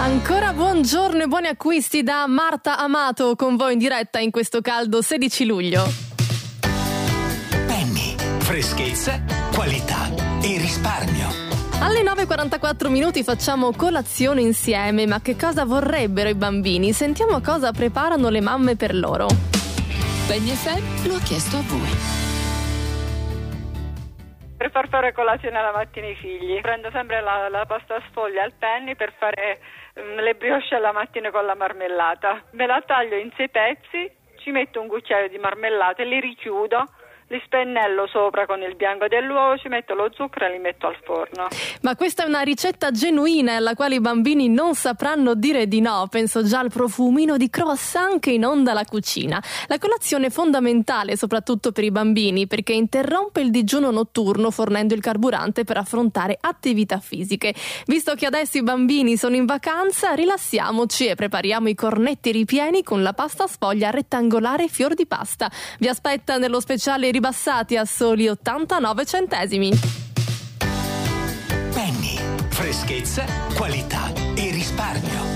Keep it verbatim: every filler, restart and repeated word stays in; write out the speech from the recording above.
Ancora buongiorno e buoni acquisti da Marta Amato, con voi in diretta in questo caldo sedici luglio. Penny, freschezza, qualità e risparmio. Alle nove e quarantaquattro minuti facciamo colazione insieme, ma che cosa vorrebbero i bambini? Sentiamo cosa preparano le mamme per loro. Penny F M lo ha chiesto a voi. Per far fare colazione alla mattina ai figli prendo sempre la, la pasta sfoglia al Penny per fare um, le brioche alla mattina con la marmellata. Me la taglio in sei pezzi, ci metto un cucchiaio di marmellata e li richiudo, li spennello sopra con il bianco dell'uovo, ci metto lo zucchero e li metto al forno. Ma questa è una ricetta genuina alla quale i bambini non sapranno dire di no. Penso già al profumino di croissant che inonda la cucina. La colazione è fondamentale soprattutto per i bambini perché interrompe il digiuno notturno fornendo il carburante per affrontare attività fisiche. Visto che adesso i bambini sono in vacanza, rilassiamoci e prepariamo i cornetti ripieni con la pasta sfoglia rettangolare fior di pasta. Vi aspetta nello speciale ribassati a soli ottantanove centesimi. Penny, freschezza, qualità e risparmio.